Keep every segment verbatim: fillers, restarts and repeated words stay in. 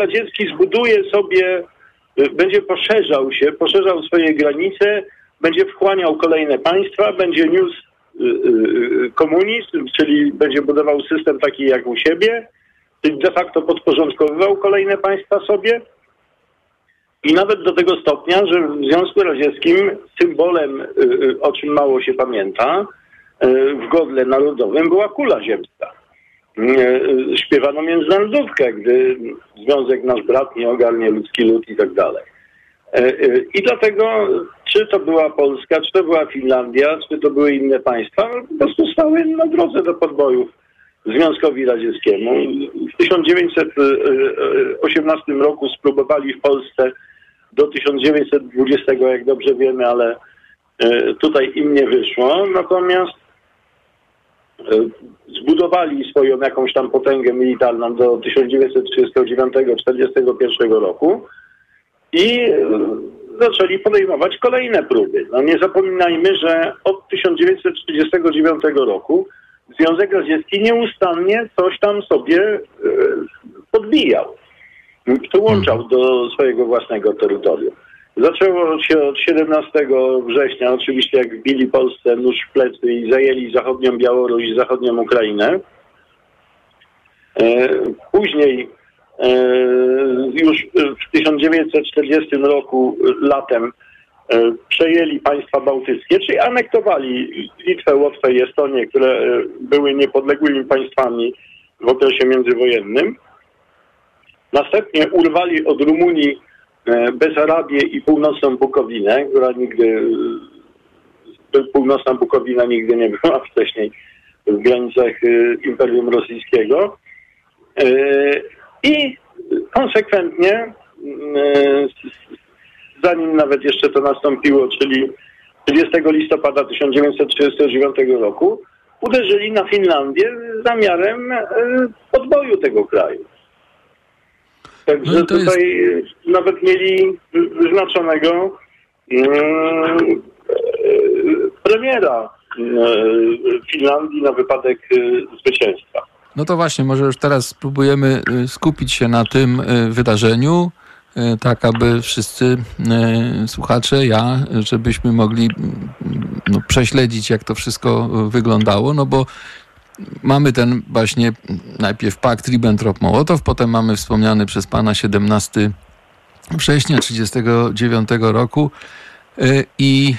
Radziecki zbuduje sobie, będzie poszerzał się, poszerzał swoje granice, będzie wchłaniał kolejne państwa, będzie niósł komunizm, czyli będzie budował system taki jak u siebie, czyli de facto podporządkowywał kolejne państwa sobie i nawet do tego stopnia, że w Związku Radzieckim symbolem, o czym mało się pamięta, w godle narodowym była kula ziemska. Śpiewano międzynarodówkę, gdy Związek Nasz Brat nie ogarnie ludzki lud i tak dalej. I dlatego, czy to była Polska, czy to była Finlandia, czy to były inne państwa, po prostu stały na drodze do podbojów Związkowi Radzieckiemu. W tysiąc dziewięćset osiemnastym roku spróbowali w Polsce do tysiąc dziewięćset dwudziestego, jak dobrze wiemy, ale tutaj im nie wyszło. Natomiast zbudowali swoją jakąś tam potęgę militarną do tysiąc dziewięćset trzydziestego dziewiątego do czterdziestego pierwszego roku i zaczęli podejmować kolejne próby. No nie zapominajmy, że od tysiąc dziewięćset trzydziestego dziewiątego roku Związek Radziecki nieustannie coś tam sobie podbijał, przyłączał do swojego własnego terytorium. Zaczęło się od siedemnastego września, oczywiście jak wbili Polsce nóż w plecy i zajęli zachodnią Białoruś i zachodnią Ukrainę. Później już w tysiąc dziewięćset czterdziestym roku latem przejęli państwa bałtyckie, czyli anektowali Litwę, Łotwę i Estonię, które były niepodległymi państwami w okresie międzywojennym. Następnie urwali od Rumunii Besarabię i północną Bukowinę, która nigdy, północna Bukowina nigdy nie była wcześniej w granicach Imperium Rosyjskiego. I konsekwentnie, zanim nawet jeszcze to nastąpiło, czyli trzydziestego listopada tysiąc dziewięćset trzydziestego dziewiątego roku, uderzyli na Finlandię z zamiarem podboju tego kraju. Także no tutaj jest... nawet mieli wyznaczonego um, premiera Finlandii na wypadek zwycięstwa. No to właśnie, może już teraz spróbujemy skupić się na tym wydarzeniu, tak aby wszyscy słuchacze, ja, żebyśmy mogli no, prześledzić, jak to wszystko wyglądało, no bo mamy ten właśnie najpierw pakt Ribbentrop-Mołotow, potem mamy wspomniany przez pana siedemnastego września trzydziestego dziewiątego roku i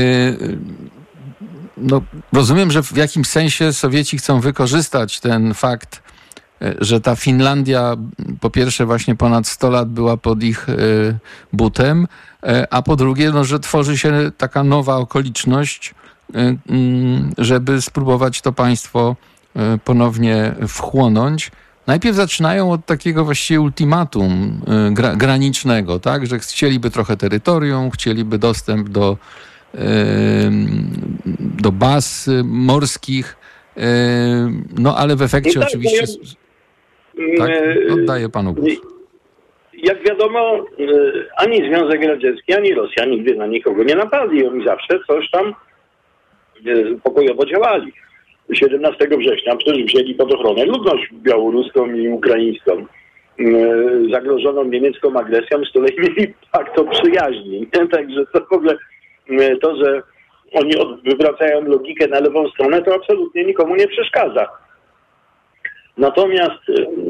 no, rozumiem, że w jakimś sensie Sowieci chcą wykorzystać ten fakt, że ta Finlandia po pierwsze właśnie ponad sto lat była pod ich butem, a po drugie, no, że tworzy się taka nowa okoliczność, żeby spróbować to państwo ponownie wchłonąć. Najpierw zaczynają od takiego właściwie ultimatum gra, granicznego, tak, że chcieliby trochę terytorium, chcieliby dostęp do, do baz morskich, no ale w efekcie tak, oczywiście... Tak, oddaję panu głos. Jak wiadomo, ani Związek Radziecki, ani Rosja nigdy na nikogo nie napadli. Oni zawsze coś tam pokojowo działali. siedemnastego września przecież wzięli pod ochronę ludność białoruską i ukraińską, zagrożoną niemiecką agresją, z której mieli pakt o przyjaźni. Także to w ogóle to, że oni wywracają logikę na lewą stronę, to absolutnie nikomu nie przeszkadza. Natomiast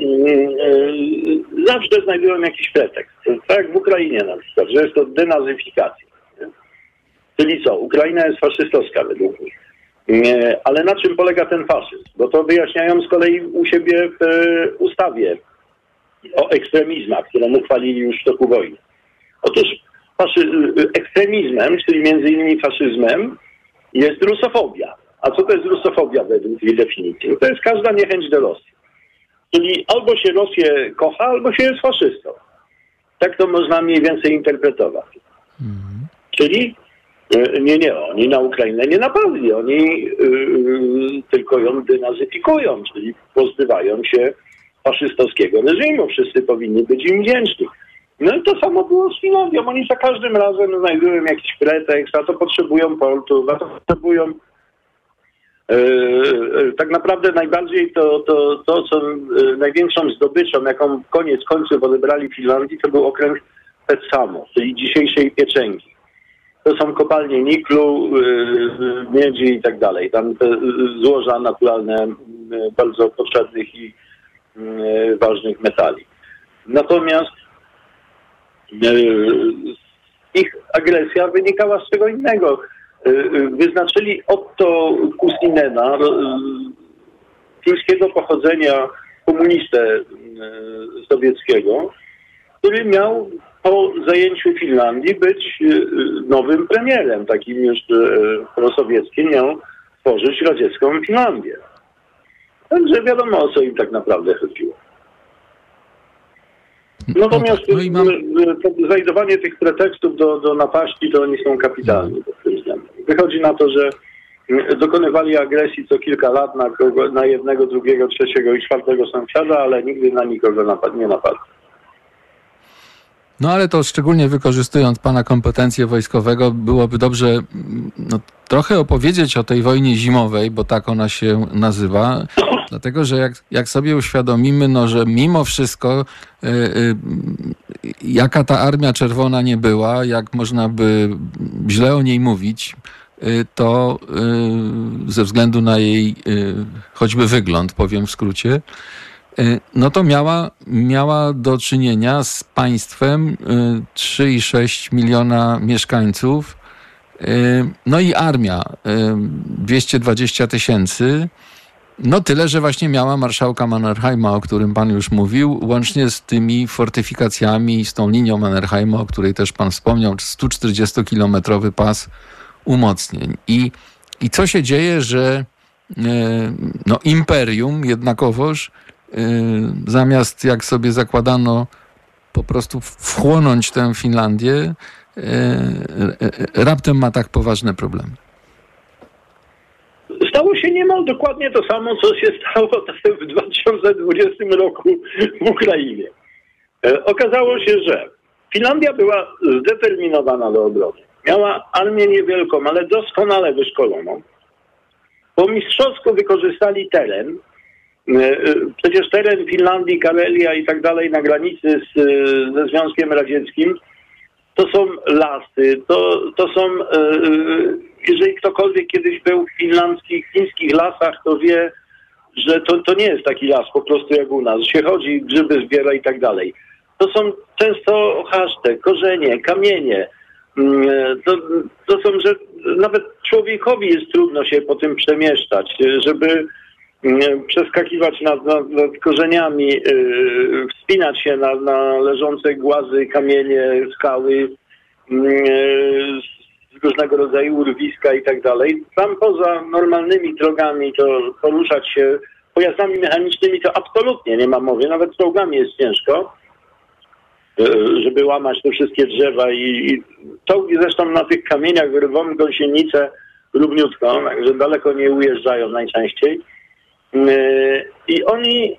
zawsze znajdują jakiś pretekst. Tak jak w Ukrainie na przykład, że jest to denazyfikacja. Czyli co? Ukraina jest faszystowska według nich. Ale na czym polega ten faszyzm? Bo to wyjaśniają z kolei u siebie w ustawie o ekstremizmach, którą uchwalili już w toku wojny. Otóż faszy- ekstremizmem, czyli między innymi faszyzmem, jest rusofobia. A co to jest rusofobia według jej definicji? To jest każda niechęć do Rosji. Czyli albo się Rosję kocha, albo się jest faszystą. Tak to można mniej więcej interpretować. Mhm. Czyli nie, nie, oni na Ukrainę nie napadli, oni yy, tylko ją denazyfikują, czyli pozbywają się faszystowskiego reżimu. Wszyscy powinni być im wdzięczni. No i to samo było z Finlandią. Oni za każdym razem znajdują jakiś pretekst, a to potrzebują portów, a to potrzebują Tak naprawdę najbardziej to, to, to co największą zdobyczą, jaką koniec końców odebrali Finlandii, to był okręg Petsamo, czyli dzisiejszej Pieczęgi. To są kopalnie niklu, miedzi i tak dalej. Tam te złoża naturalne bardzo potrzebnych i ważnych metali. Natomiast ich agresja wynikała z czego innego. Wyznaczyli Otto Kusinena, chińskiego pochodzenia komunistę sowieckiego, który miał po zajęciu Finlandii być nowym premierem, takim już prosowieckim, miał tworzyć radziecką Finlandię. Także wiadomo, o co im tak naprawdę chodziło. Natomiast no tak, no mam... znajdowanie tych pretekstów do, do napaści, to oni są kapitalni pod tym względem. Wychodzi na to, że dokonywali agresji co kilka lat na, kogo, na jednego, drugiego, trzeciego i czwartego sąsiada, ale nigdy na nikogo napad, nie napadli. No ale to szczególnie wykorzystując pana kompetencje wojskowego, byłoby dobrze no, trochę opowiedzieć o tej wojnie zimowej, bo tak ona się nazywa. Dlatego, że jak, jak sobie uświadomimy, no, że mimo wszystko y, y, jaka ta Armia Czerwona nie była, jak można by źle o niej mówić, y, to y, ze względu na jej y, choćby wygląd, powiem w skrócie, no to miała, miała do czynienia z państwem trzy i sześć miliona mieszkańców, no i armia dwieście dwadzieścia tysięcy, no tyle, że właśnie miała marszałka Mannerheima, o którym pan już mówił, łącznie z tymi fortyfikacjami, z tą linią Mannerheima, o której też pan wspomniał, sto czterdziestokilometrowy pas umocnień. I, i co się dzieje, że no, imperium jednakowoż zamiast, jak sobie zakładano, po prostu wchłonąć tę Finlandię, raptem ma tak poważne problemy. Stało się niemal dokładnie to samo, co się stało w dwa tysiące dwudziestym roku w Ukrainie. Okazało się, że Finlandia była zdeterminowana do obrony. Miała armię niewielką, ale doskonale wyszkoloną. Po mistrzowsku wykorzystali teren. Przecież teren Finlandii, Karelia i tak dalej na granicy z, ze Związkiem Radzieckim to są lasy, to, to są, jeżeli ktokolwiek kiedyś był w finlandzkich, fińskich lasach, to wie, że to, to nie jest taki las po prostu jak u nas, się chodzi, grzyby zbiera i tak dalej. To są często chaszcze, korzenie, kamienie. To, to są, że nawet człowiekowi jest trudno się po tym przemieszczać, żeby przeskakiwać nad, nad, nad korzeniami, yy, wspinać się na, na leżące głazy, kamienie, skały, yy, różnego rodzaju urwiska i tak dalej. Tam poza normalnymi drogami to poruszać się pojazdami mechanicznymi to absolutnie nie ma mowy, nawet czołgami jest ciężko, yy, żeby łamać te wszystkie drzewa i, i czołgi zresztą na tych kamieniach rwą gąsienicę równiutko, także daleko nie ujeżdżają najczęściej. I oni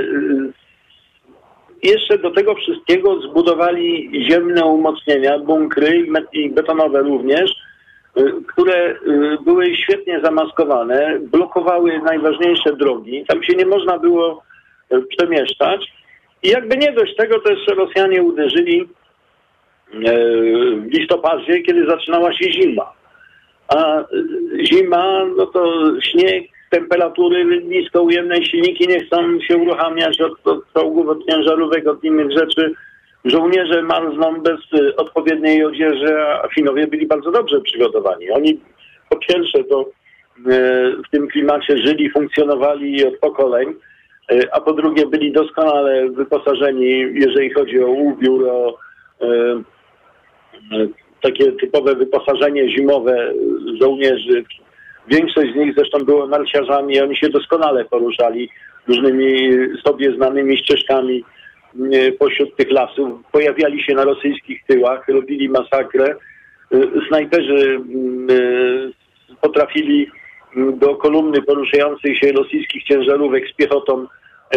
jeszcze do tego wszystkiego zbudowali ziemne umocnienia, bunkry i betonowe również, które były świetnie zamaskowane, blokowały najważniejsze drogi. Tam się nie można było przemieszczać. I jakby nie dość tego, to jeszcze Rosjanie uderzyli w listopadzie, kiedy zaczynała się zima. A zima, no to śnieg, temperatury nisko ujemne, silniki nie chcą się uruchamiać od, od czołgów, od ciężarówek, od innych rzeczy. Żołnierze marzną bez odpowiedniej odzieży, a Finowie byli bardzo dobrze przygotowani. Oni po pierwsze to w tym klimacie żyli, funkcjonowali od pokoleń, a po drugie byli doskonale wyposażeni, jeżeli chodzi o ubiór, o takie typowe wyposażenie zimowe żołnierzy. Większość z nich zresztą było narciarzami, oni się doskonale poruszali różnymi sobie znanymi ścieżkami pośród tych lasów. Pojawiali się na rosyjskich tyłach, robili masakrę. Snajperzy potrafili do kolumny poruszających się rosyjskich ciężarówek z piechotą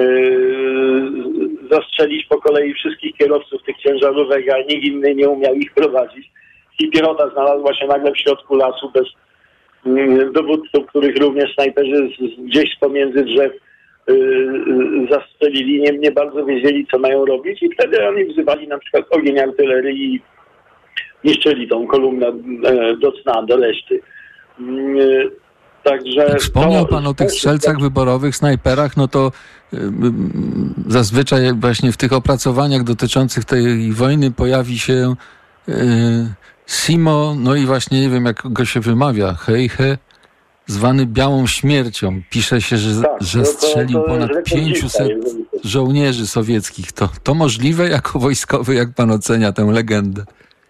zastrzelić po kolei wszystkich kierowców tych ciężarówek, a nikt inny nie umiał ich prowadzić. I piechota znalazła się nagle w środku lasu bez dowódców, których również snajperzy gdzieś z pomiędzy drzew zastrzelili, nie, nie bardzo wiedzieli, co mają robić i wtedy oni wzywali na przykład ogień artylerii i niszczyli tą kolumnę do cna, do reszty. Także wspomniał to, pan o tych strzelcach wyborowych, snajperach, no to y, y, zazwyczaj właśnie w tych opracowaniach dotyczących tej wojny pojawi się y, Simo, no i właśnie nie wiem, jak go się wymawia, Heiche, zwany Białą Śmiercią. Pisze się, że, tak, że no to, strzelił to ponad pięćset żołnierzy sowieckich. To, to możliwe jako wojskowy, jak pan ocenia tę legendę?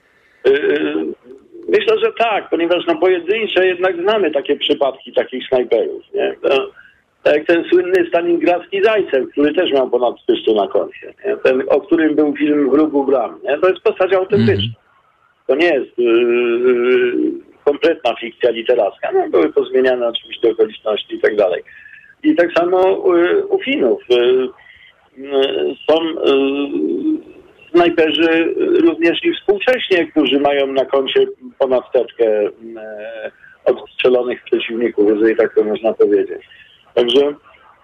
Myślę, że tak, ponieważ no pojedyncze jednak znamy takie przypadki takich snajperów. Nie? To, tak jak ten słynny stalingradzki Zajcew, który też miał ponad trzysta na koncie. Nie? Ten, o którym był film Wróg bram. Nie? To jest postać autentyczna. Mm. To nie jest yy, kompletna fikcja literacka. No, były pozmieniane oczywiście okoliczności i tak dalej. I tak samo yy, u Finów. Yy, yy, są yy, snajperzy również i współcześnie, którzy mają na koncie ponad setkę e, odstrzelonych przeciwników, jeżeli tak to można powiedzieć. Także e,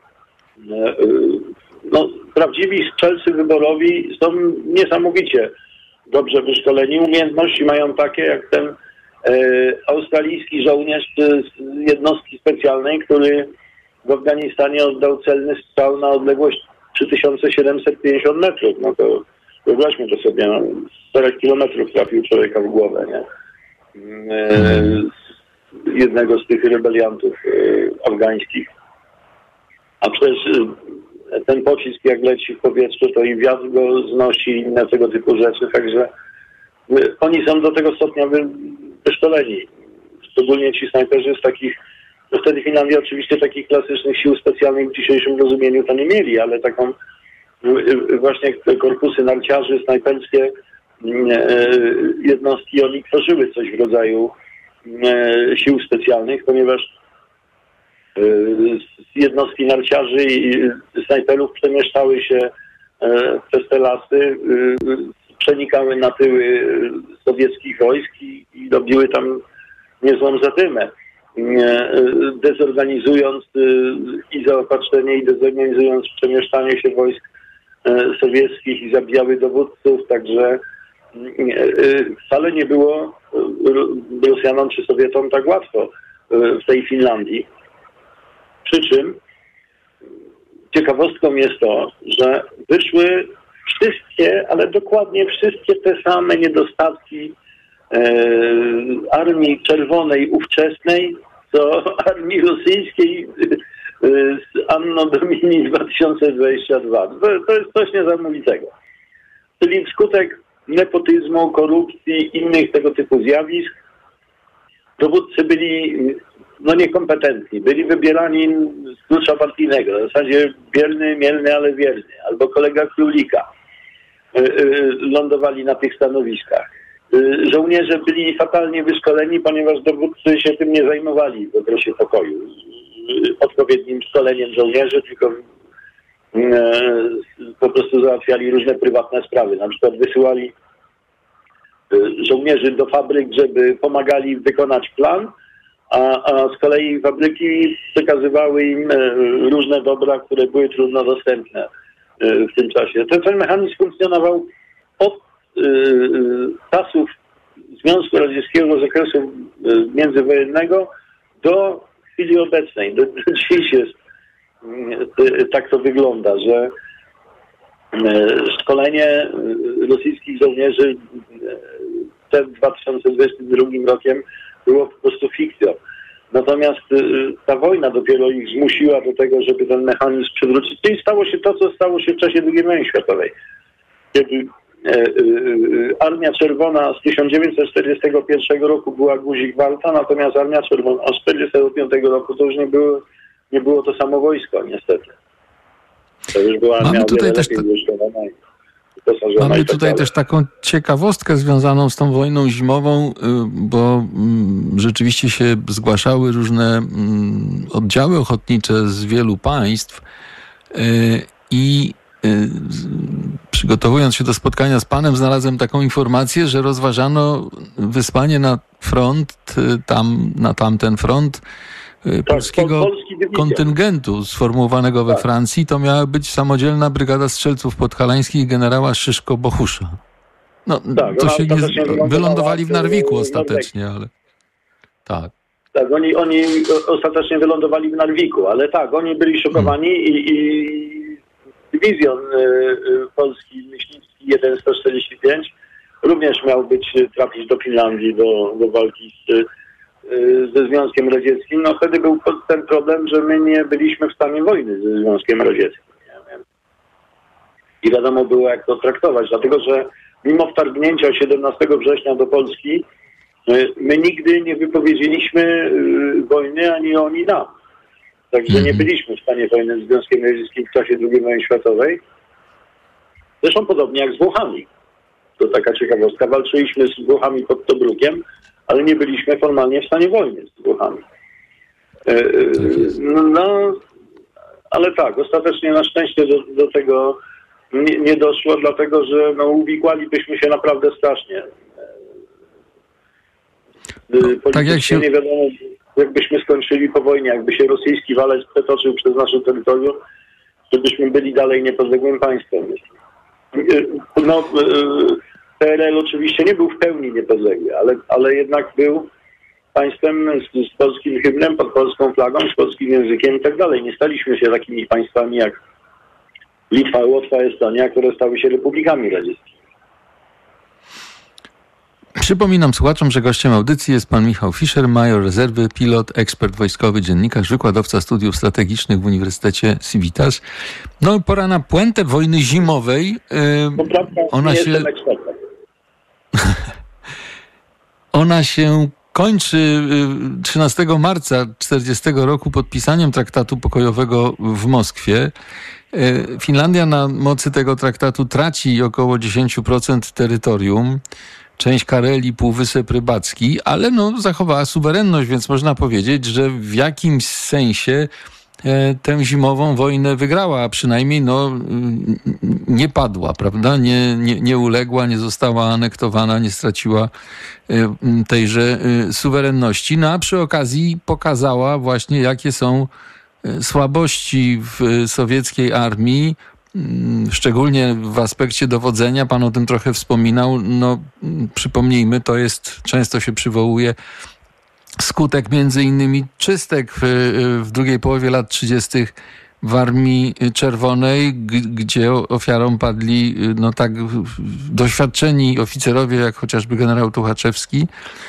no, prawdziwi strzelcy wyborowi są niesamowicie dobrze wyszkoleni. Umiejętności mają takie jak ten e, australijski żołnierz z jednostki specjalnej, który w Afganistanie oddał celny strzał na odległość trzy tysiące siedemset pięćdziesiąt metrów. No to wyobraźmy to sobie, no, z czterech kilometrów trafił człowieka w głowę, nie? E, jednego z tych rebeliantów e, afgańskich. A przecież e, ten pocisk jak leci w powietrzu, to i wiatr go znosi i inne tego typu rzeczy, także e, oni są do tego stopnia wy, wyszkoleni. Szczególnie ci snajperzy z takich, no wtedy Finlandia oczywiście takich klasycznych sił specjalnych w dzisiejszym rozumieniu to nie mieli, ale taką właśnie korpusy narciarzy, snajperskie jednostki, oni tworzyły coś w rodzaju sił specjalnych, ponieważ jednostki narciarzy i snajperów przemieszczały się przez te lasy, przenikały na tyły sowieckich wojsk i, i robiły tam niezłą zadymę, dezorganizując i zaopatrzenie, i dezorganizując przemieszczanie się wojsk sowieckich i zabijały dowódców, także wcale nie było Rosjanom czy Sowietom tak łatwo w tej Finlandii. Przy czym ciekawostką jest to, że wyszły wszystkie, ale dokładnie wszystkie te same niedostatki Armii Czerwonej ówczesnej, co Armii Rosyjskiej z Anno Domini dwa tysiące dwudziestego drugiego. To jest coś niesamowitego. Czyli wskutek nepotyzmu, korupcji, innych tego typu zjawisk, dowódcy byli no niekompetentni. Byli wybierani z klucza partyjnego. W zasadzie bierny, mielny, ale wierny. Albo kolega Królika lądowali na tych stanowiskach. Żołnierze byli fatalnie wyszkoleni, ponieważ dowódcy się tym nie zajmowali w okresie pokoju. Odpowiednim szkoleniem żołnierzy, tylko e, po prostu załatwiali różne prywatne sprawy. Na przykład wysyłali e, żołnierzy do fabryk, żeby pomagali wykonać plan, a, a z kolei fabryki przekazywały im e, różne dobra, które były trudno dostępne e, w tym czasie. Ten, ten mechanizm funkcjonował od e, czasów Związku Radzieckiego z okresu e, międzywojennego do chwili obecnej. Do, do dziś jest, tak to wygląda, że szkolenie rosyjskich żołnierzy przed dwa tysiące dwudziestym drugim rokiem było po prostu fikcją. Natomiast ta wojna dopiero ich zmusiła do tego, żeby ten mechanizm przywrócić. Czyli stało się to, co stało się w czasie drugiej wojny światowej. Kiedy Armia Czerwona z tysiąc dziewięćset czterdziestego pierwszego roku była guzik warta, natomiast Armia Czerwona z tysiąc dziewięćset czterdziestego piątego roku to już nie było, nie było to samo wojsko, niestety. To już była armia Mamy tutaj też, ta... Mamy tak tutaj też taką ciekawostkę związaną z tą wojną zimową, bo rzeczywiście się zgłaszały różne oddziały ochotnicze z wielu państw i przygotowując się do spotkania z panem, znalazłem taką informację, że rozważano wysłanie na front, tam, na tamten front, tak, polskiego kontyngentu sformułowanego we tak. Francji. To miała być samodzielna brygada strzelców podhalańskich generała Szyszko-Bohusza. No, tak, to się nie wylądowali w Narwiku ostatecznie, ale tak. Tak, oni, oni ostatecznie wylądowali w Narwiku, ale tak, oni byli szokowani hmm. i, i dywizjon y, y, polski myśliwski jeden sto czterdzieści pięć również miał być, trafić do Finlandii do, do walki z, y, ze Związkiem Radzieckim. No wtedy był ten problem, że my nie byliśmy w stanie wojny ze Związkiem Radzieckim. I wiadomo było, jak to traktować, dlatego że mimo wtargnięcia siedemnastego września do Polski my nigdy nie wypowiedzieliśmy wojny, ani oni nam. Także nie byliśmy w stanie wojny z Związkiem Radzieckim w czasie drugiej wojny światowej. Zresztą podobnie jak z Włochami. To taka ciekawostka. Walczyliśmy z Włochami pod Tobrukiem, ale nie byliśmy formalnie w stanie wojny z Włochami. No, ale tak, ostatecznie na szczęście do, do tego nie, nie doszło, dlatego że no, uwikłalibyśmy się naprawdę strasznie. No, tak jak się... Nie wiadomo, jakbyśmy skończyli po wojnie, jakby się rosyjski walec przetoczył przez nasze terytorium, żebyśmy byli dalej niepodległym państwem. No, P R L oczywiście nie był w pełni niepodległy, ale, ale jednak był państwem z, z polskim hymnem, pod polską flagą, z polskim językiem i tak dalej. Nie staliśmy się takimi państwami jak Litwa, Łotwa, Estonia, które stały się republikami radzieckimi. Przypominam słuchaczom, że gościem audycji jest pan Michał Fischer, major rezerwy, pilot, ekspert wojskowy, dziennikarz, wykładowca studiów strategicznych w Uniwersytecie Civitas. No pora na puentę wojny zimowej. Yy, ona się... ona się kończy trzynastego marca tysiąc dziewięćset czterdziestego roku podpisaniem traktatu pokojowego w Moskwie. Finlandia na mocy tego traktatu traci około dziesięć procent terytorium. Część Karelii, Półwysep Rybacki, ale no, zachowała suwerenność, więc można powiedzieć, że w jakimś sensie e, tę zimową wojnę wygrała, a przynajmniej no, nie padła, prawda? Nie, nie, nie uległa, nie została anektowana, nie straciła e, tejże e, suwerenności. No a przy okazji pokazała właśnie, jakie są słabości w sowieckiej armii, szczególnie w aspekcie dowodzenia. Pan o tym trochę wspominał. No, przypomnijmy, to jest, często się przywołuje skutek między innymi czystek w, w drugiej połowie lat trzydziestych w Armii Czerwonej, g- gdzie ofiarą padli no tak doświadczeni oficerowie, jak chociażby generał Tuchaczewski.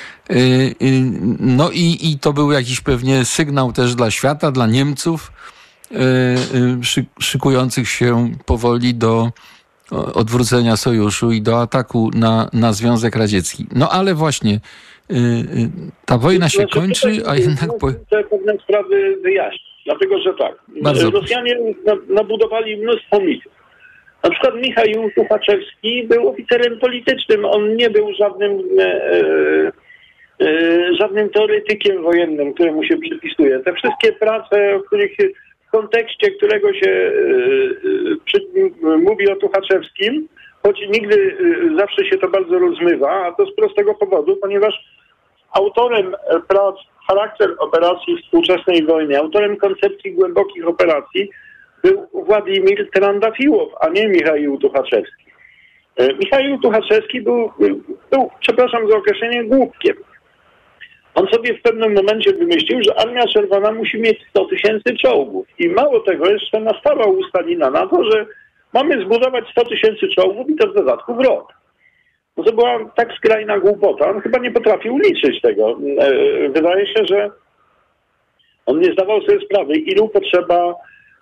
No i, i to był jakiś pewnie sygnał też dla świata, dla Niemców, szykujących się powoli do odwrócenia sojuszu i do ataku na, na Związek Radziecki. No ale właśnie ta wojna się znaczy, kończy, a jednak... Po... Chcę pewne sprawy wyjaśnić, dlatego że tak, Bardzo Rosjanie nabudowali mnóstwo mitów. Na przykład Michał Tuchaczewski był oficerem politycznym, on nie był żadnym e, e, żadnym teoretykiem wojennym, któremu się przypisuje. Te wszystkie prace, o których w kontekście którego się y, przy, mówi o Tuchaczewskim, choć nigdy y, zawsze się to bardzo rozmywa, a to z prostego powodu, ponieważ autorem prac Charakter operacji współczesnej wojny, autorem koncepcji głębokich operacji był Władimir Trandafiłow, a nie Michał Tuchaczewski. Y, Michał Tuchaczewski był, był, przepraszam za określenie, głupkiem. On sobie w pewnym momencie wymyślił, że Armia Czerwona musi mieć sto tysięcy czołgów. I mało tego, jeszcze nastawał u Stalina na to, że mamy zbudować sto tysięcy czołgów i to w dodatku w rok. No to była tak skrajna głupota. On chyba nie potrafił liczyć tego. Wydaje się, że on nie zdawał sobie sprawy, ilu potrzeba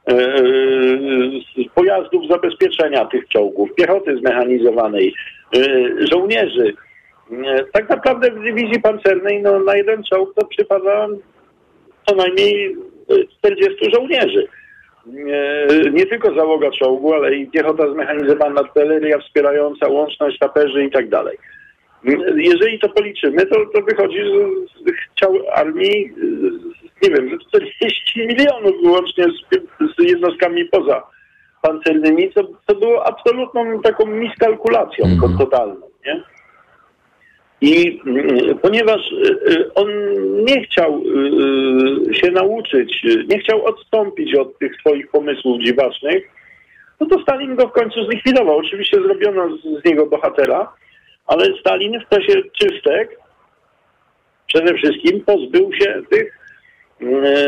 pojazdów zabezpieczenia tych czołgów, piechoty zmechanizowanej, żołnierzy. Tak naprawdę w dywizji pancernej no, na jeden czołg to przypada co najmniej czterdziestu żołnierzy. Nie tylko załoga czołgu, ale i piechota zmechanizowana, artyleria wspierająca, łączność saperzy i tak dalej. Jeżeli to policzymy, to, to wychodzi z tych ciał armii, nie wiem, czterdzieści milionów wyłącznie z, z jednostkami poza pancernymi, co, co było absolutną taką miskalkulacją mm. totalną, nie? I y, ponieważ y, on nie chciał y, się nauczyć, nie chciał odstąpić od tych swoich pomysłów dziwacznych, no to Stalin go w końcu zlikwidował. Oczywiście zrobiono z, z niego bohatera, ale Stalin w czasie czystek przede wszystkim pozbył się tych y,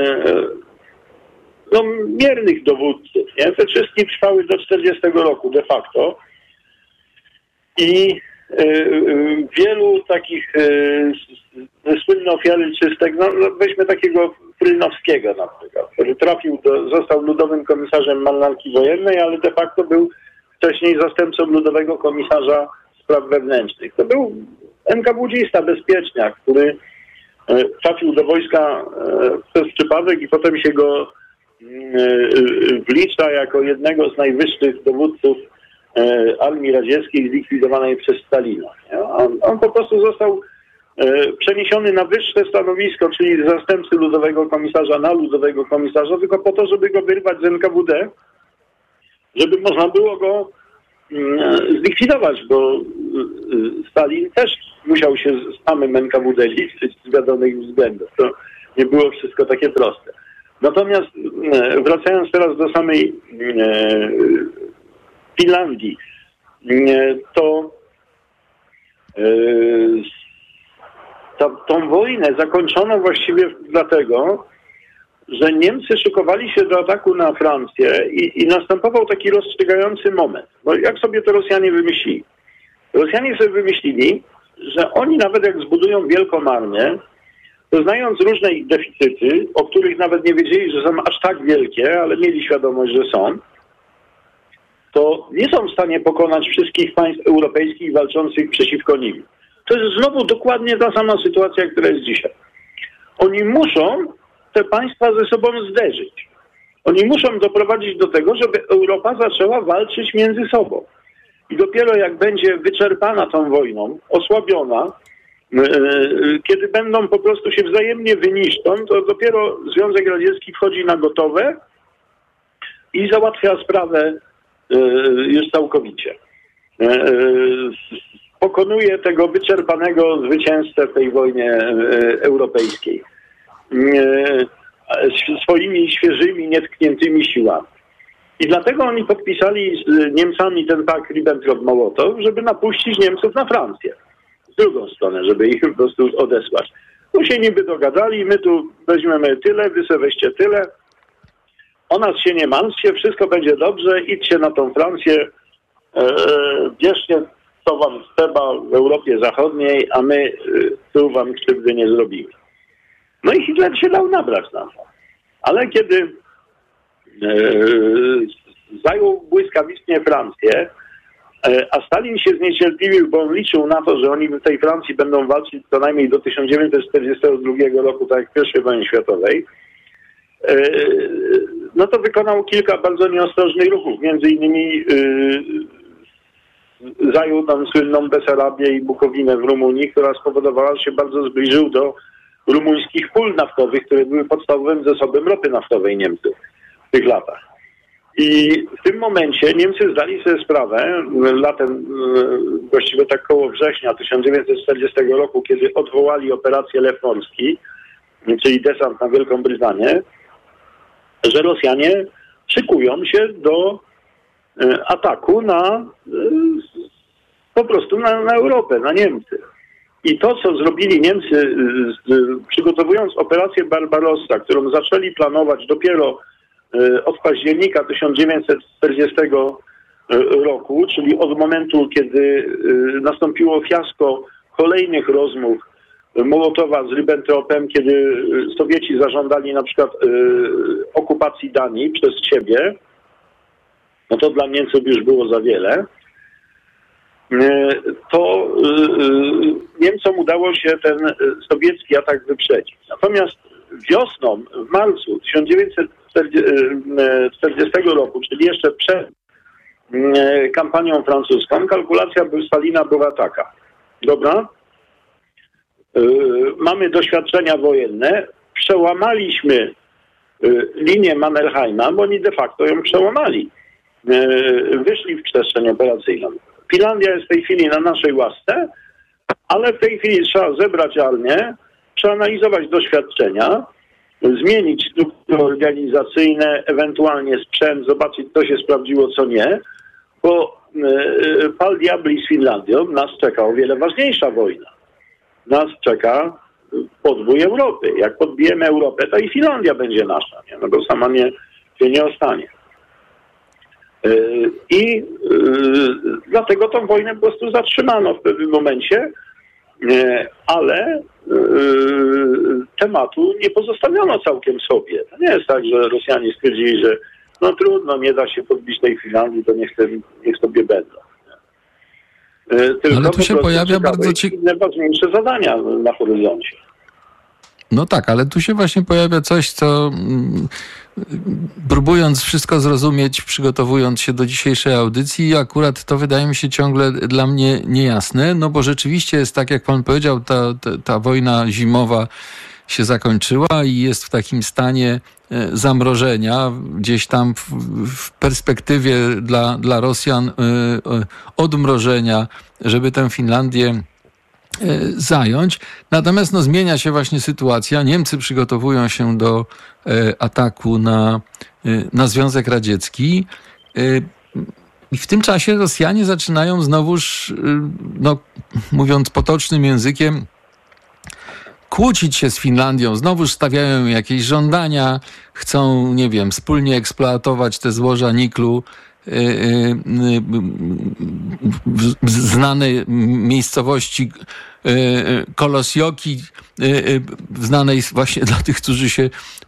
no, miernych dowódców. Nie? Te czystki trwały do czterdziestego roku de facto i wielu takich y, słynne ofiary czystek, no, no weźmy takiego Frylnowskiego na przykład, który trafił do, został ludowym komisarzem marynarki wojennej, ale de facto był wcześniej zastępcą ludowego komisarza spraw wewnętrznych. To był en ka wu dzista, bezpieczniak, który y, trafił do wojska y, przez przypadek i potem się go y, y, wlicza jako jednego z najwyższych dowódców Armii Radzieckiej zlikwidowanej przez Stalina. On, on po prostu został e, przeniesiony na wyższe stanowisko, czyli z zastępcy ludowego komisarza na ludowego komisarza, tylko po to, żeby go wyrwać z en ka wu de, żeby można było go mm, zlikwidować, bo y, Stalin też musiał się z samym en ka wu de liczyć z wiadomych względów. To nie było wszystko takie proste. Natomiast e, wracając teraz do samej e, Finlandii, to ta, tą wojnę zakończono właściwie dlatego, że Niemcy szykowali się do ataku na Francję i, i następował taki rozstrzygający moment. Bo jak sobie to Rosjanie wymyślili? Rosjanie sobie wymyślili, że oni nawet jak zbudują wielką armię, to znając różne ich deficyty, o których nawet nie wiedzieli, że są aż tak wielkie, ale mieli świadomość, że są, to nie są w stanie pokonać wszystkich państw europejskich walczących przeciwko nim. To jest znowu dokładnie ta sama sytuacja, która jest dzisiaj. Oni muszą te państwa ze sobą zderzyć. Oni muszą doprowadzić do tego, żeby Europa zaczęła walczyć między sobą. I dopiero jak będzie wyczerpana tą wojną, osłabiona, kiedy będą po prostu się wzajemnie wyniszczą, to dopiero Związek Radziecki wchodzi na gotowe i załatwia sprawę już całkowicie. Pokonuje tego wyczerpanego zwycięzcę w tej wojnie europejskiej swoimi świeżymi, nietkniętymi siłami. I dlatego oni podpisali z Niemcami ten pakt Ribbentrop-Mołotow, żeby napuścić Niemców na Francję. Z drugą stronę, żeby ich po prostu odesłać. Tu się niby dogadali, my tu weźmiemy tyle, wy sobie weźcie tyle. O nas się nie martwcie, wszystko będzie dobrze, idźcie na tą Francję, e, bierzcie co wam trzeba w Europie Zachodniej, a my e, tu wam krzywdy nie zrobimy. No i Hitler się dał nabrać na to. Ale kiedy e, zajął błyskawicznie Francję, e, a Stalin się zniecierpliwił, bo on liczył na to, że oni w tej Francji będą walczyć co najmniej do tysiąc dziewięćset czterdziestego drugiego roku, tak jak w pierwszej wojnie światowej, no to wykonał kilka bardzo nieostrożnych ruchów. Między innymi yy, zajął tam słynną Besarabię i Bukowinę w Rumunii, która spowodowała, że się bardzo zbliżył do rumuńskich pól naftowych, które były podstawowym zasobem ropy naftowej Niemców w tych latach. I w tym momencie Niemcy zdali sobie sprawę, latem, właściwie tak koło września tysiąc dziewięćset czterdziestego roku, kiedy odwołali operację Lew Morski, czyli desant na Wielką Brytanię, że Rosjanie szykują się do ataku na po prostu na, na Europę, na Niemcy. I to, co zrobili Niemcy, przygotowując operację Barbarossa, którą zaczęli planować dopiero od października tysiąc dziewięćset czterdziestego roku, czyli od momentu, kiedy nastąpiło fiasko kolejnych rozmów Mołotowa z Ribbentropem, kiedy Sowieci zażądali na przykład okupacji Danii przez siebie, no to dla Niemców już było za wiele, to Niemcom udało się ten sowiecki atak wyprzedzić. Natomiast wiosną, w marcu tysiąc dziewięćset czterdziestego roku, czyli jeszcze przed kampanią francuską, kalkulacja Stalina była taka. Dobra, mamy doświadczenia wojenne, przełamaliśmy linię Mannerheima, bo oni de facto ją przełamali. wyszli w przestrzeń operacyjną. Finlandia jest w tej chwili na naszej łasce, ale w tej chwili trzeba zebrać armię, przeanalizować doświadczenia, zmienić struktury organizacyjne, ewentualnie sprzęt, zobaczyć, co się sprawdziło, co nie, bo e, pal diabli z Finlandią nas czeka o wiele ważniejsza wojna. Nas czeka podbój Europy. Jak podbijemy Europę, to i Finlandia będzie nasza, nie? No bo sama nie, się nie ostanie. E, I e, dlatego tą wojnę po prostu zatrzymano w pewnym momencie, e, ale tematu nie pozostawiono całkiem sobie. To nie jest tak, że Rosjanie stwierdzili, że no trudno, nie da się podbić tej Finlandii, to niech, niech sobie będą. Tylko ale tu się pojawia bardzo ciekawe ważniejsze zadania na horyzoncie. No tak, ale tu się właśnie pojawia coś, co mm, próbując wszystko zrozumieć, przygotowując się do dzisiejszej audycji, akurat to wydaje mi się ciągle dla mnie niejasne, no bo rzeczywiście jest tak, jak pan powiedział, ta, ta, ta wojna zimowa się zakończyła i jest w takim stanie zamrożenia, gdzieś tam w, w perspektywie dla, dla Rosjan odmrożenia, żeby tę Finlandię zająć. Natomiast no, zmienia się właśnie sytuacja. Niemcy przygotowują się do e, ataku na, e, na Związek Radziecki e, i w tym czasie Rosjanie zaczynają znowuż, e, no, mówiąc potocznym językiem, kłócić się z Finlandią. Znowuż stawiają jakieś żądania, chcą, nie wiem, wspólnie eksploatować te złoża niklu w znanej miejscowości Kolosjoki, znanej właśnie dla tych, którzy się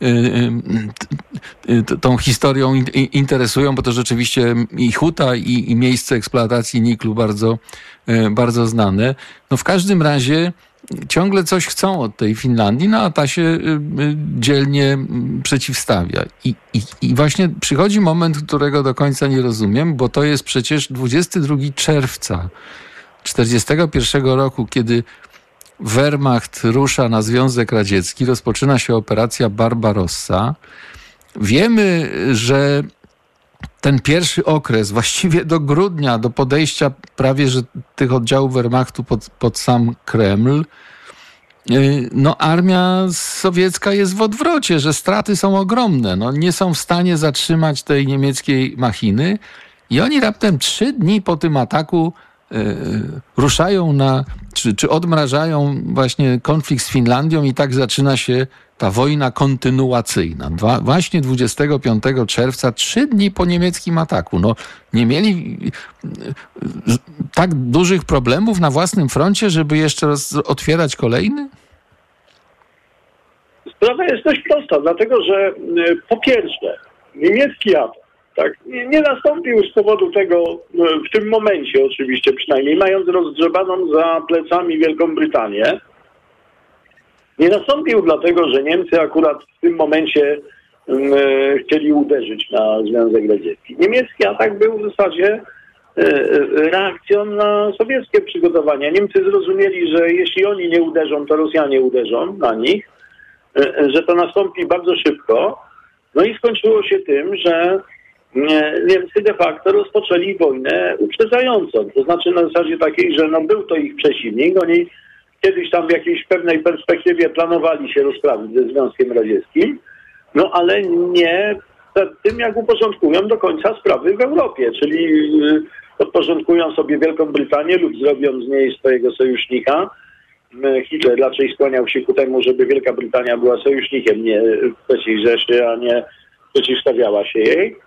tą historią interesują, bo to rzeczywiście i huta, i, i miejsce eksploatacji niklu bardzo, bardzo znane. No w każdym razie ciągle coś chcą od tej Finlandii, no a ta się dzielnie przeciwstawia. I, i, I właśnie przychodzi moment, którego do końca nie rozumiem, bo to jest przecież dwudziestego drugiego czerwca tysiąc dziewięćset czterdziestego pierwszego roku, kiedy Wehrmacht rusza na Związek Radziecki, rozpoczyna się operacja Barbarossa. Wiemy, że ten pierwszy okres, właściwie do grudnia, do podejścia prawie że tych oddziałów Wehrmachtu pod, pod sam Kreml, no armia sowiecka jest w odwrocie, że straty są ogromne. No, nie są w stanie zatrzymać tej niemieckiej machiny i oni raptem trzy dni po tym ataku y, ruszają na, czy, czy odmrażają właśnie konflikt z Finlandią i tak zaczyna się ta wojna kontynuacyjna. Dwa, właśnie dwudziestego piątego czerwca, trzy dni po niemieckim ataku. No, nie mieli tak dużych problemów na własnym froncie, żeby jeszcze raz otwierać kolejny? Sprawa jest dość prosta, dlatego że po pierwsze, niemiecki atak tak, nie, nie nastąpił z powodu tego, w tym momencie oczywiście przynajmniej, mając rozgrzebaną za plecami Wielką Brytanię, nie nastąpił dlatego, że Niemcy akurat w tym momencie um, chcieli uderzyć na Związek Radziecki. Niemiecki atak był w zasadzie e, reakcją na sowieckie przygotowania. Niemcy zrozumieli, że jeśli oni nie uderzą, to Rosjanie uderzą na nich, e, że to nastąpi bardzo szybko. No i skończyło się tym, że e, Niemcy de facto rozpoczęli wojnę uprzedzającą. To znaczy na zasadzie takiej, że no był to ich przeciwnik, oni kiedyś tam w jakiejś pewnej perspektywie planowali się rozprawić ze Związkiem Radzieckim, no ale nie przed tym, jak uporządkują do końca sprawy w Europie, czyli podporządkują sobie Wielką Brytanię lub zrobią z niej swojego sojusznika. Hitler raczej skłaniał się ku temu, żeby Wielka Brytania była sojusznikiem nie w trzeciej Rzeszy, a nie przeciwstawiała się jej.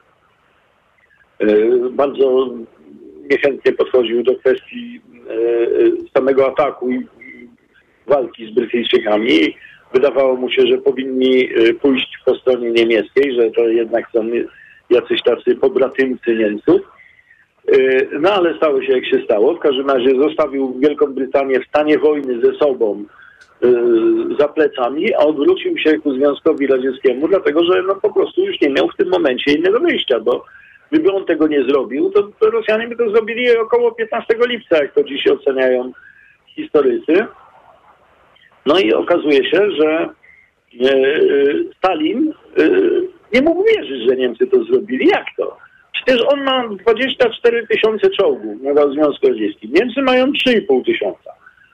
Bardzo niechętnie podchodził do kwestii samego ataku i walki z Brytyjczykami. Wydawało mu się, że powinni pójść po stronie niemieckiej, że to jednak są jacyś tacy pobratymcy Niemców. No ale stało się jak się stało. W każdym razie zostawił Wielką Brytanię w stanie wojny ze sobą za plecami, a odwrócił się ku Związkowi Radzieckiemu, dlatego że no po prostu już nie miał w tym momencie innego wyjścia, bo gdyby on tego nie zrobił, to, to Rosjanie by to zrobili około piętnastego lipca, jak to dziś oceniają historycy. No i okazuje się, że Stalin nie mógł wierzyć, że Niemcy to zrobili. Jak to? Przecież on ma dwadzieścia cztery tysiące czołgów, mówi o Związku Radzieckim. Niemcy mają trzy i pół tysiąca.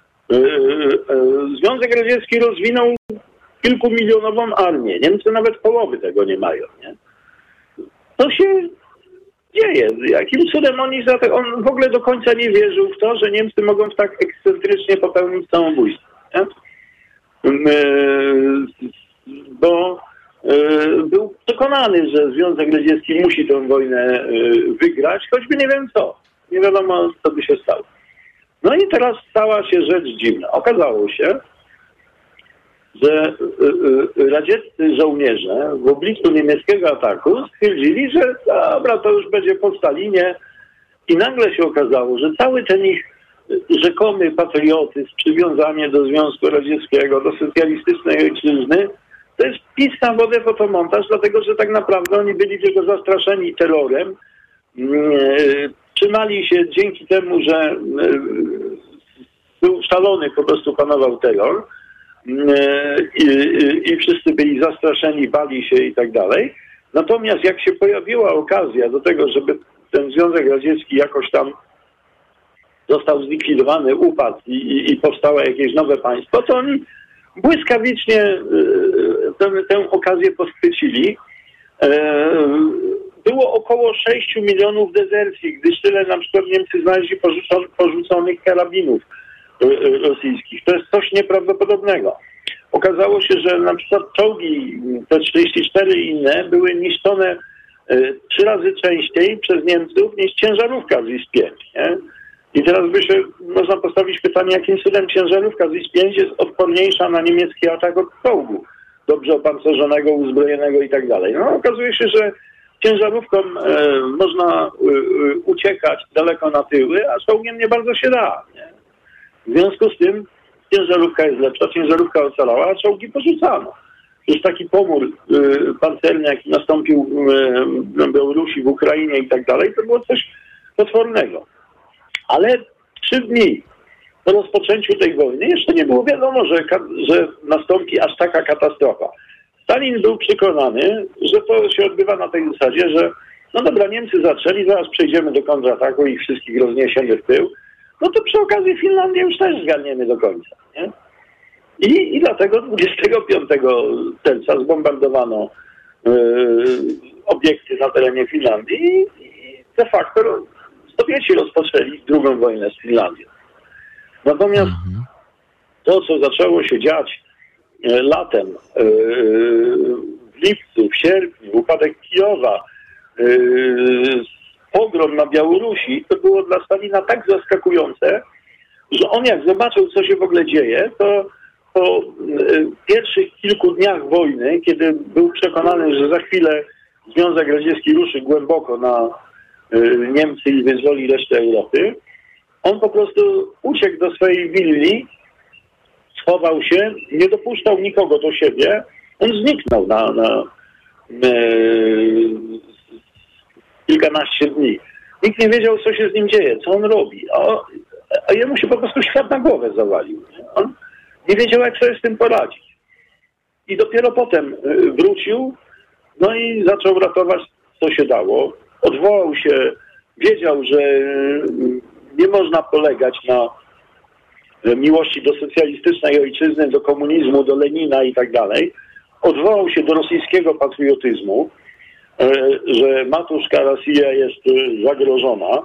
Związek Radziecki rozwinął kilkumilionową armię. Niemcy nawet połowy tego nie mają. Nie? To się dzieje. Jakim cudem oni za to, on w ogóle do końca nie wierzył w to, że Niemcy mogą tak ekscentrycznie popełnić samobójstwo. Nie? Bo był przekonany, że Związek Radziecki musi tę wojnę wygrać, choćby nie wiem co. Nie wiadomo, co by się stało. No i teraz stała się rzecz dziwna. Okazało się, że radzieccy żołnierze w obliczu niemieckiego ataku stwierdzili, że dobra, to już będzie po Stalinie. I nagle się okazało, że cały ten ich rzekomy patriotyzm, przywiązanie do Związku Radzieckiego, do socjalistycznej ojczyzny, to jest pis na wodę fotomontaż, dlatego że tak naprawdę oni byli tylko zastraszeni terrorem. Trzymali się dzięki temu, że był szalony, po prostu panował terror i, i, i wszyscy byli zastraszeni, bali się i tak dalej. Natomiast jak się pojawiła okazja do tego, żeby ten Związek Radziecki jakoś tam został zlikwidowany, upadł i, i, i powstało jakieś nowe państwo, to oni błyskawicznie tę, tę okazję poschwycili. Było około sześć milionów dezercji, gdyż tyle na przykład Niemcy znaleźli porzuconych karabinów rosyjskich. To jest coś nieprawdopodobnego. Okazało się, że na przykład czołgi T trzydzieści cztery i inne były niszczone trzy razy częściej przez Niemców niż ciężarówka Z I S pięć. Nie? I teraz by się można postawić pytanie, jakim cudem ciężarówka Z I S pięć jest odporniejsza na niemiecki atak od czołgu dobrze opancerzonego, uzbrojonego i tak dalej. No okazuje się, że ciężarówką e, można e, uciekać daleko na tyły, a czołgiem nie bardzo się da. Nie? W związku z tym ciężarówka jest lepsza, ciężarówka ocalała, a czołgi porzucano. Już taki pomór e, pancerny, jaki nastąpił e, na Białorusi, w Ukrainie i tak dalej, to było coś potwornego. Ale trzy dni po rozpoczęciu tej wojny jeszcze nie było wiadomo, że, że nastąpi aż taka katastrofa. Stalin był przekonany, że to się odbywa na tej zasadzie, że no dobra, Niemcy zaczęli, zaraz przejdziemy do kontrataku i ich wszystkich rozniesiemy w tył. No to przy okazji Finlandię już też zgarniemy do końca. Nie? I, I dlatego dwudziestego piątego czerwca zbombardowano yy, obiekty na terenie Finlandii i, i de facto Sowieci rozpoczęli drugą wojnę z Finlandią. Natomiast mhm. to, co zaczęło się dziać e, latem, e, w lipcu, w sierpniu, upadek Kijowa, e, pogrom na Białorusi, to było dla Stalina tak zaskakujące, że on jak zobaczył, co się w ogóle dzieje, to po e, pierwszych kilku dniach wojny, kiedy był przekonany, że za chwilę Związek Radziecki ruszy głęboko na Niemcy i wyzwoli resztę Europy, on po prostu uciekł do swojej willi, schował się, nie dopuszczał nikogo do siebie, on zniknął na, na e, kilkanaście dni. Nikt nie wiedział, co się z nim dzieje, co on robi, a, a jemu się po prostu świat na głowę zawalił. On nie wiedział, jak sobie z tym poradzić. I dopiero potem wrócił, no i zaczął ratować, co się dało. Odwołał się, wiedział, że nie można polegać na miłości do socjalistycznej ojczyzny, do komunizmu, do Lenina i tak dalej. Odwołał się do rosyjskiego patriotyzmu, że matuszka Rosja jest zagrożona.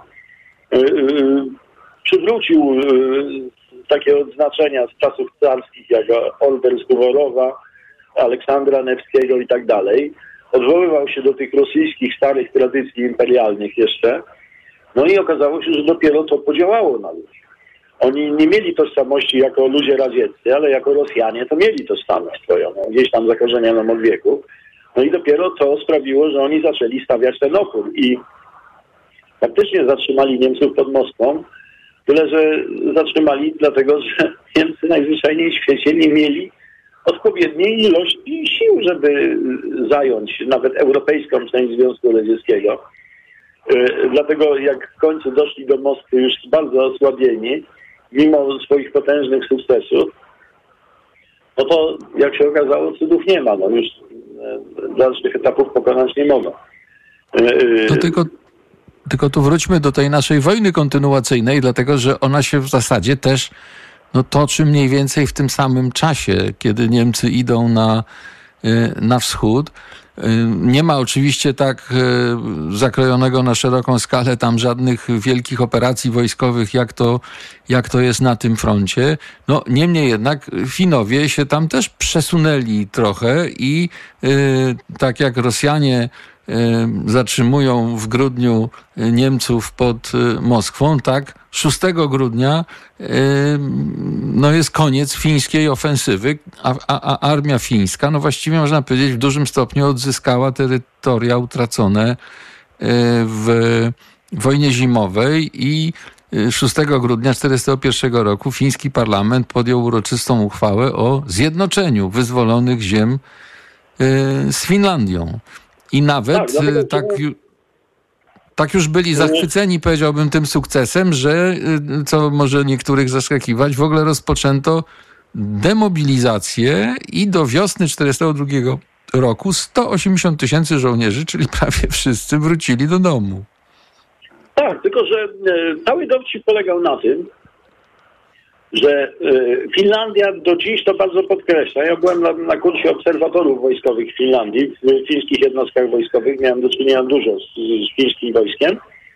Przywrócił takie odznaczenia z czasów carskich, jak Order Suworowa, Aleksandra Newskiego i tak dalej. Odwoływał się do tych rosyjskich starych tradycji imperialnych jeszcze. No i okazało się, że dopiero to podziałało na ludzi. Oni nie mieli tożsamości jako ludzie radzieccy, ale jako Rosjanie to mieli tożsamość swoją, no, gdzieś tam zakorzenioną od wieków. No i dopiero to sprawiło, że oni zaczęli stawiać ten opór i faktycznie zatrzymali Niemców pod Moskwą, tyle że zatrzymali dlatego, że Niemcy najzwyczajniej w świecie nie mieli odpowiedniej ilości sił, żeby zająć nawet europejską część Związku Radzieckiego. Dlatego jak w końcu doszli do Moskwy już bardzo osłabieni, mimo swoich potężnych sukcesów, no to jak się okazało, cudów nie ma. No już dalszych etapów pokonać nie mogą. To tylko tylko tu wróćmy do tej naszej wojny kontynuacyjnej, dlatego że ona się w zasadzie też no, toczy mniej więcej w tym samym czasie, kiedy Niemcy idą na, na wschód. Nie ma oczywiście tak zakrojonego na szeroką skalę tam żadnych wielkich operacji wojskowych, jak to, jak to jest na tym froncie. No, niemniej jednak Finowie się tam też przesunęli trochę i tak jak Rosjanie zatrzymują w grudniu Niemców pod Moskwą, tak szóstego grudnia no jest koniec fińskiej ofensywy, a, a, a armia fińska, no właściwie można powiedzieć w dużym stopniu odzyskała terytoria utracone w wojnie zimowej i szóstego grudnia tysiąc dziewięćset czterdziestego pierwszego roku fiński parlament podjął uroczystą uchwałę o zjednoczeniu wyzwolonych ziem z Finlandią. I nawet tak, dlatego, tak, tak już byli zachwyceni, powiedziałbym, tym sukcesem, że, co może niektórych zaskakiwać, w ogóle rozpoczęto demobilizację i do wiosny tysiąc dziewięćset czterdziestego drugiego roku sto osiemdziesiąt tysięcy żołnierzy, czyli prawie wszyscy, wrócili do domu. Tak, tylko że cały dowcip polegał na tym, że Finlandia do dziś to bardzo podkreśla. Ja byłem na, na kursie obserwatorów wojskowych w Finlandii, w fińskich jednostkach wojskowych. Miałem do czynienia dużo z, z fińskim wojskiem.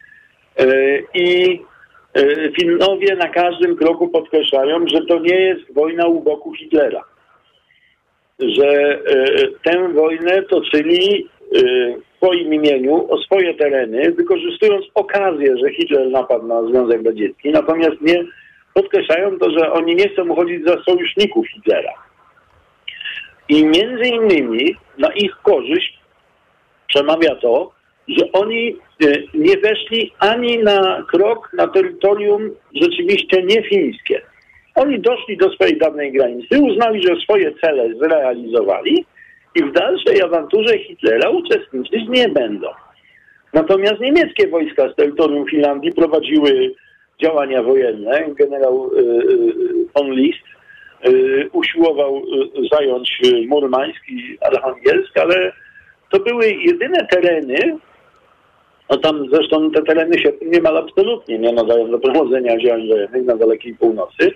I Finowie na każdym kroku podkreślają, że to nie jest wojna u boku Hitlera. Że tę wojnę toczyli w swoim imieniu, o swoje tereny, wykorzystując okazję, że Hitler napadł na Związek Radziecki. Natomiast nie podkreślają to, że oni nie chcą uchodzić za sojuszników Hitlera. I między innymi na ich korzyść przemawia to, że oni nie weszli ani na krok na terytorium rzeczywiście nie fińskie. Oni doszli do swojej dawnej granicy, uznali, że swoje cele zrealizowali i w dalszej awanturze Hitlera uczestniczyć nie będą. Natomiast niemieckie wojska z terytorium Finlandii prowadziły działania wojenne. Generał von List usiłował zająć Murmańsk i Archangelsk, ale to były jedyne tereny, no tam zresztą te tereny się niemal absolutnie nie nadają do prowadzenia działań wojennych na dalekiej północy,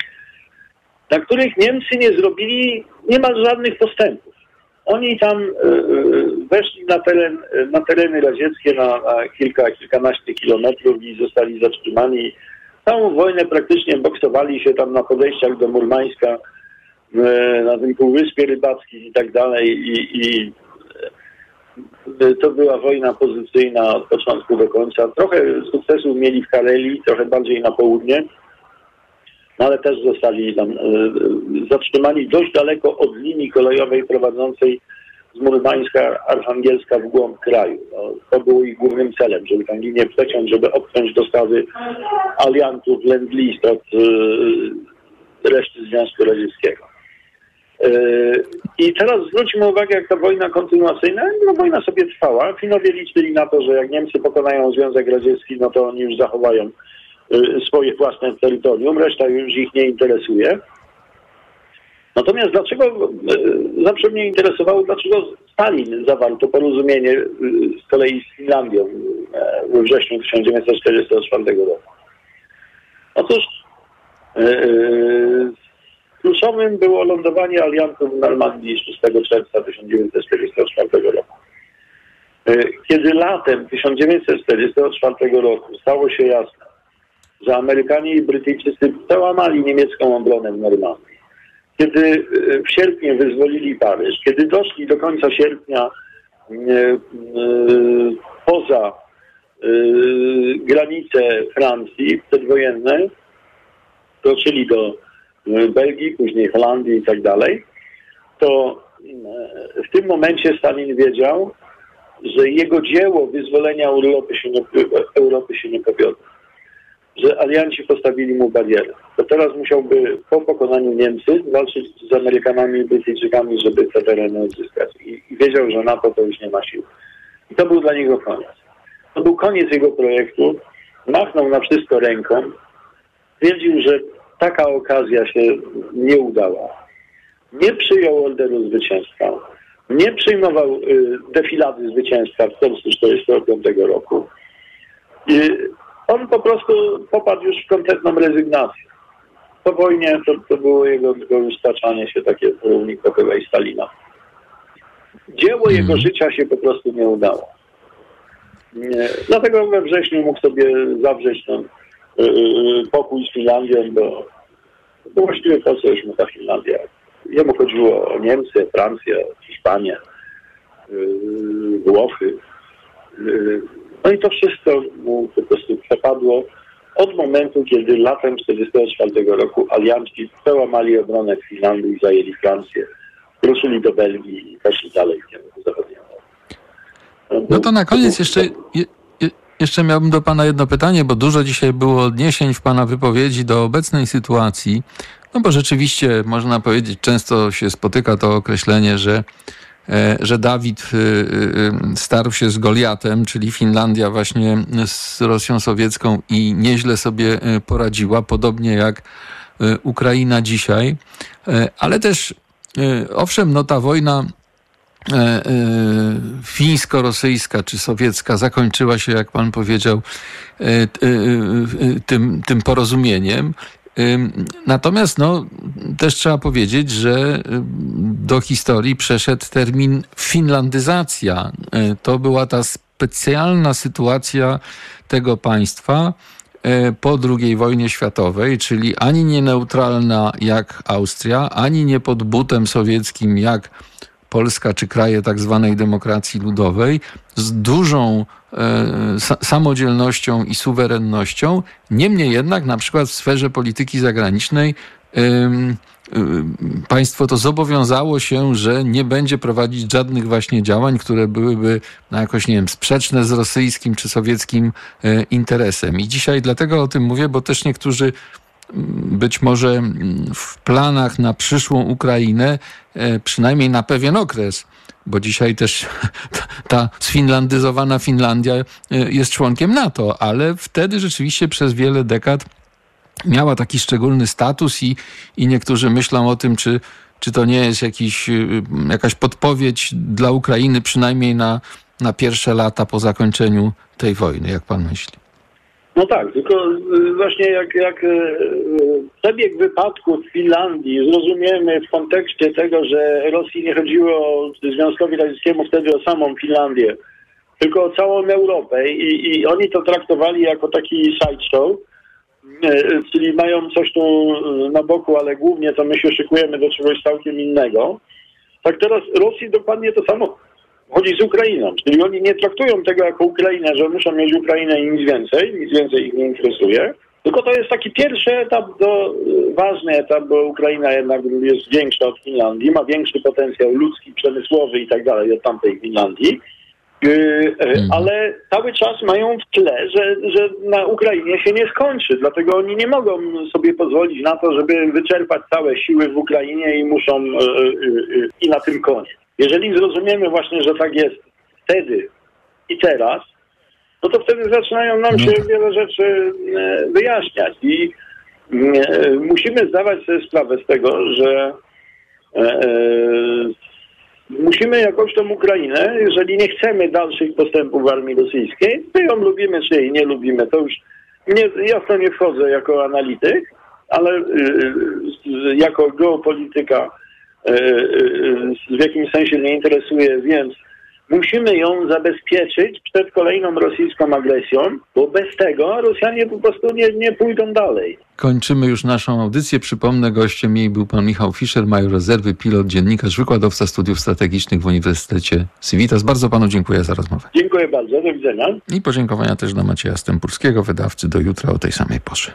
na których Niemcy nie zrobili niemal żadnych postępów. Oni tam weszli na teren, na tereny radzieckie na, na kilka, kilkanaście kilometrów i zostali zatrzymani. Całą wojnę praktycznie boksowali się tam na podejściach do Murmańska, na tym Półwyspie Rybackim i tak dalej. I, i to była wojna pozycyjna od początku do końca. Trochę sukcesów mieli w Karelii, trochę bardziej na południe, no ale też zostali tam zatrzymani dość daleko od linii kolejowej prowadzącej z Murmańska, Archangelska w głąb kraju. No, to było ich głównym celem, żeby tę linię przeciąć, żeby obciąć dostawy aliantów Lend-Lease od y, reszty Związku Radzieckiego. Y, I teraz zwróćmy uwagę, jak ta wojna kontynuacyjna, no wojna sobie trwała. Finowie liczyli na to, że jak Niemcy pokonają Związek Radziecki, no to oni już zachowają y, swoje własne terytorium, reszta już ich nie interesuje. Natomiast dlaczego, zawsze mnie interesowało, dlaczego Stalin zawarł to porozumienie z kolei z Finlandią we wrześniu tysiąc dziewięćset czterdziestego czwartego roku. Otóż yy, kluczowym było lądowanie aliantów w Normandii szóstego czerwca tysiąc dziewięćset czterdziestego czwartego roku. Yy, kiedy latem tysiąc dziewięćset czterdziestego czwartego roku stało się jasne, że Amerykanie i Brytyjczycy przełamali niemiecką obronę w Normandii, kiedy w sierpniu wyzwolili Paryż, kiedy doszli do końca sierpnia e, e, poza e, granice Francji przedwojenne, kroczyli do Belgii, później Holandii i tak dalej, to w tym momencie Stalin wiedział, że jego dzieło wyzwolenia Europy się nie, Europy się nie powiodło. Że alianci postawili mu barierę. To teraz musiałby po pokonaniu Niemcy walczyć z Amerykanami i Brytyjczykami, żeby te tereny odzyskać. I, I wiedział, że na to to już nie ma sił. I to był dla niego koniec. To był koniec jego projektu. Machnął na wszystko ręką. Twierdził, że taka okazja się nie udała. Nie przyjął orderu zwycięstwa. Nie przyjmował y, defilady zwycięstwa w tysiąc dziewięćset czterdziestego piątego roku. On po prostu popadł już w kompletną rezygnację. Po wojnie to, to było jego tylko już staczanie się takie równikovego i Stalina. Dzieło mm. jego życia się po prostu nie udało. Nie. Dlatego we wrześniu mógł sobie zawrzeć ten yy, pokój z Finlandią, bo, bo właściwie po co już mu ta Finlandia? Jemu chodziło o Niemcy, Francję, Hiszpanię, yy, Włochy. Yy, no i to wszystko mu po prostu przepadło od momentu, kiedy latem tysiąc dziewięćset czterdziestego czwartego roku alianci przełamali obronę w Finlandii i zajęli Francję. Ruszyli do Belgii i poszli dalej w kierunku zachodniego. No, no to na koniec jeszcze, je, jeszcze miałbym do pana jedno pytanie, bo dużo dzisiaj było odniesień w pana wypowiedzi do obecnej sytuacji. No bo rzeczywiście można powiedzieć, często się spotyka to określenie, że że Dawid starł się z Goliatem, czyli Finlandia właśnie z Rosją sowiecką i nieźle sobie poradziła, podobnie jak Ukraina dzisiaj. Ale też, owszem, no ta wojna fińsko-rosyjska czy sowiecka zakończyła się, jak pan powiedział, tym, tym porozumieniem. Natomiast no, też trzeba powiedzieć, że do historii przeszedł termin finlandyzacja. To była ta specjalna sytuacja tego państwa po drugiej wojnie światowej, czyli ani nie neutralna jak Austria, ani nie pod butem sowieckim jak Polska czy kraje tak zwanej demokracji ludowej, z dużą e, samodzielnością i suwerennością. Niemniej jednak na przykład w sferze polityki zagranicznej e, e, państwo to zobowiązało się, że nie będzie prowadzić żadnych właśnie działań, które byłyby no, jakoś, nie wiem, sprzeczne z rosyjskim czy sowieckim e, interesem. I dzisiaj dlatego o tym mówię, bo też niektórzy być może w planach na przyszłą Ukrainę, przynajmniej na pewien okres, bo dzisiaj też ta sfinlandyzowana Finlandia jest członkiem NATO, ale wtedy rzeczywiście przez wiele dekad miała taki szczególny status i, i niektórzy myślą o tym, czy, czy to nie jest jakiś, jakaś podpowiedź dla Ukrainy, przynajmniej na, na pierwsze lata po zakończeniu tej wojny, jak pan myśli? No tak, tylko właśnie jak, jak przebieg wypadku w Finlandii zrozumiemy w kontekście tego, że Rosji nie chodziło Związkowi Radzieckiemu wtedy o samą Finlandię, tylko o całą Europę i, i oni to traktowali jako taki sideshow, czyli mają coś tu na boku, ale głównie to my się szykujemy do czegoś całkiem innego. Tak teraz Rosji dokładnie to samo chodzi z Ukrainą, czyli oni nie traktują tego jako Ukrainę, że muszą mieć Ukrainę i nic więcej, nic więcej ich nie interesuje, tylko to jest taki pierwszy etap, do, ważny etap, bo Ukraina jednak jest większa od Finlandii, ma większy potencjał ludzki, przemysłowy i tak dalej od tamtej Finlandii, yy, hmm. ale cały czas mają w tle, że, że na Ukrainie się nie skończy, dlatego oni nie mogą sobie pozwolić na to, żeby wyczerpać całe siły w Ukrainie i muszą yy, yy, i na tym koniec. Jeżeli zrozumiemy właśnie, że tak jest wtedy i teraz, no to wtedy zaczynają nam się wiele rzeczy wyjaśniać i musimy zdawać sobie sprawę z tego, że musimy jakoś tą Ukrainę, jeżeli nie chcemy dalszych postępów w armii rosyjskiej, to ją lubimy czy jej nie lubimy, to już nie, ja w to nie wchodzę jako analityk, ale jako geopolityka w jakimś sensie nie interesuje, więc musimy ją zabezpieczyć przed kolejną rosyjską agresją, bo bez tego Rosjanie po prostu nie, nie pójdą dalej. Kończymy już naszą audycję. Przypomnę, gościem jej był pan Michał Fischer, major rezerwy, pilot, dziennikarz, wykładowca studiów strategicznych w Uniwersytecie Civitas. Bardzo panu dziękuję za rozmowę. Dziękuję bardzo, do widzenia. I podziękowania też dla Macieja Stępurskiego, wydawcy. Do jutra o tej samej porze.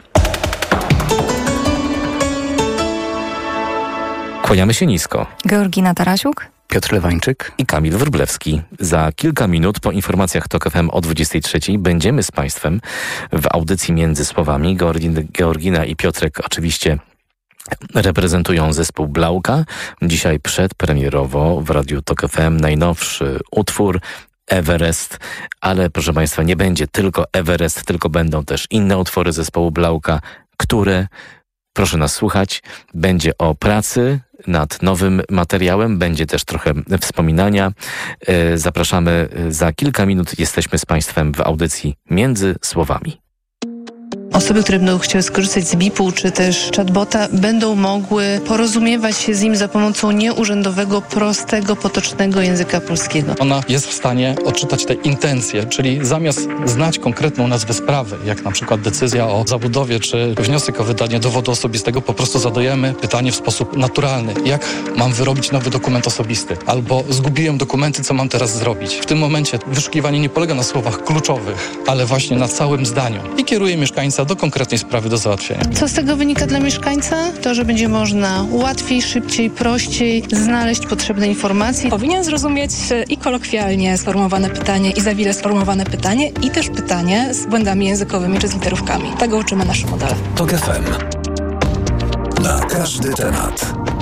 Kłaniamy się nisko. Georgina Tarasiuk, Piotr Lewańczyk i Kamil Wróblewski. Za kilka minut po informacjach TOK F M o dwudziestej trzeciej będziemy z Państwem w audycji Między Słowami. Georgina i Piotrek oczywiście reprezentują zespół Blauka. Dzisiaj przedpremierowo w Radiu TOK F M najnowszy utwór Everest, ale proszę Państwa, nie będzie tylko Everest, tylko będą też inne utwory zespołu Blauka, które proszę nas słuchać. Będzie o pracy nad nowym materiałem, będzie też trochę wspominania. Zapraszamy za kilka minut. Jesteśmy z Państwem w audycji Między Słowami. Osoby, które będą chciały skorzystać z B I P-u czy też chatbota, będą mogły porozumiewać się z nim za pomocą nieurzędowego, prostego, potocznego języka polskiego. Ona jest w stanie odczytać te intencje, czyli zamiast znać konkretną nazwę sprawy, jak na przykład decyzja o zabudowie czy wniosek o wydanie dowodu osobistego, po prostu zadajemy pytanie w sposób naturalny. Jak mam wyrobić nowy dokument osobisty? Albo zgubiłem dokumenty, co mam teraz zrobić? W tym momencie wyszukiwanie nie polega na słowach kluczowych, ale właśnie na całym zdaniu i kieruje mieszkańca do konkretnej sprawy do załatwienia. Co z tego wynika dla mieszkańca? To, że będzie można łatwiej, szybciej, prościej znaleźć potrzebne informacje. Powinien zrozumieć i kolokwialnie sformułowane pytanie, i za wile sformułowane pytanie, i też pytanie z błędami językowymi czy z literówkami. Tego uczymy nasze modele. TOK F M. Na każdy temat.